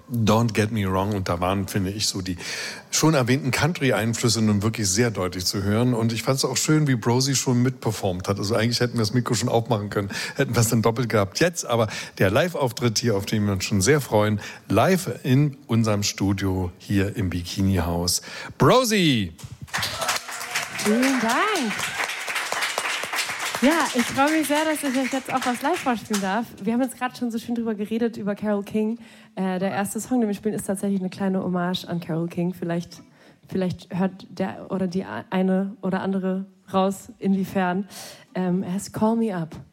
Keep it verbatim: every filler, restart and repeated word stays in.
Don't Get Me Wrong. Und da waren, finde ich, so die schon erwähnten Country-Einflüsse nun wirklich sehr deutlich zu hören. Und ich fand es auch schön, wie Brosie schon mitperformt hat. Also eigentlich hätten wir das Mikro schon aufmachen können, hätten wir es dann doppelt gehabt. Jetzt aber der Live-Auftritt hier, auf den wir uns schon sehr freuen, live in unserem Studio hier im Bikini-Haus. Brosie! Vielen Dank! Ja, ich freue mich sehr, dass ich euch jetzt auch was live vorspielen darf. Wir haben jetzt gerade schon so schön drüber geredet, über Carole King. Äh, der erste Song, den wir spielen, ist tatsächlich eine kleine Hommage an Carole King. Vielleicht, vielleicht hört der oder die eine oder andere raus, inwiefern. Ähm, er heißt Call Me Up.